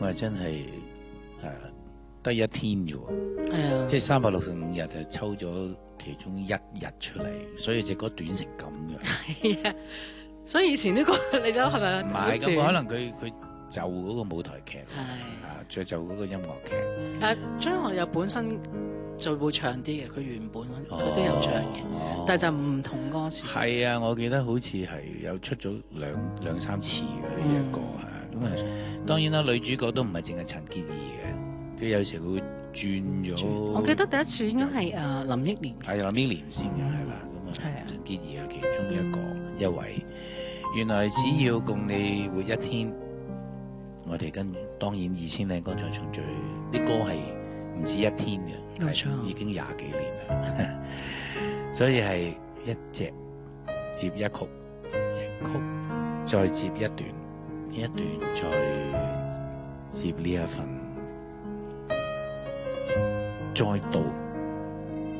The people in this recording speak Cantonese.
我係真係得一天嘅喎， 係啊， 即係365日就抽咗其中1日出嚟，所以隻歌短成咁嘅。 係啊，所以以前呢個你都係咪？ 唔係咁，可能佢就嗰個舞台劇， 係就嗰個音樂劇。 張學友本身就會唱啲嘅，佢原本佢都有唱嘅，但係就唔同歌詞。 係啊，我記得好似係有出咗兩三次嘅呢一個咁啊，當然啦，女主角都唔係淨係陳潔儀嘅，即係有時佢會轉咗。 我記得第一次應該係林憶蓮。 係林憶蓮先嘅，係啦，咁啊陳潔儀係其中一位。原來只要共你活一天，我哋當然2000年剛才重聚啲歌係唔止一天嘅， 冇錯， 已經20幾年啦，所以係一隻接一曲，一曲再接一段，一段再接呢一份，再度。